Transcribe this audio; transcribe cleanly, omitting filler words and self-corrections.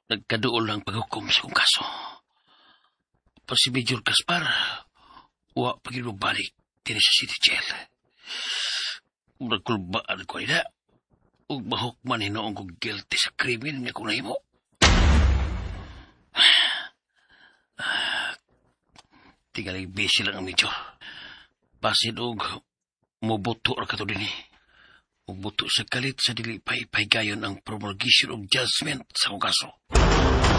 nagkaduol lang paghukom sa kong kaso. Pa si Major Gaspar, wa pagibabalik din sa city jail. Nagkulbaan ko ina, ug mahukman hinoong kong guilty sa krimen nga kung nahimo. Tingali busy lang ang Major. Pasin og mubuto ra kato din mubuto sa kalit sa dili pay gayon ang promulgation og judgment sa kong kaso.